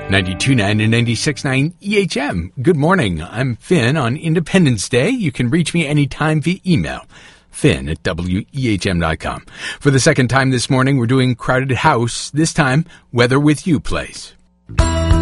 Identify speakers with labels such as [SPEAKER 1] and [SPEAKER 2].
[SPEAKER 1] 92.9 and 96.9 EHM. Good morning. I'm Finn on Independence Day. You can reach me anytime via email. Finn@wehm.com. For the second time this morning, we're doing Crowded House. This time, Weather With You plays.